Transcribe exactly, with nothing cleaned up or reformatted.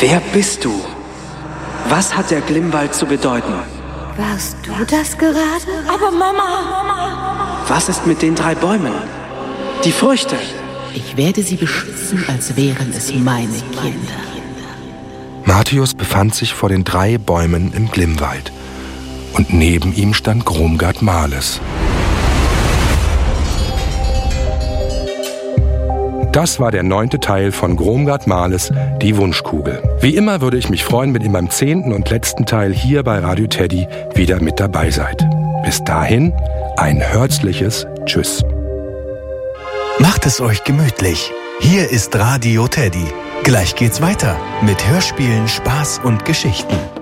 Wer bist du? Was hat der Glimwald zu bedeuten? Warst du das gerade? Aber Mama! Was ist mit den drei Bäumen? Die Früchte? Ich werde sie beschützen, als wären es meine Kinder. Matthäus befand sich vor den drei Bäumen im Glimwald. Und neben ihm stand Gromgard Males. Das war der neunte Teil von Gromgard Males, Die Wunschkugel. Wie immer würde ich mich freuen, wenn ihr beim zehnten und letzten Teil hier bei Radio Teddy wieder mit dabei seid. Bis dahin, ein herzliches Tschüss. Macht es euch gemütlich. Hier ist Radio Teddy. Gleich geht's weiter mit Hörspielen, Spaß und Geschichten.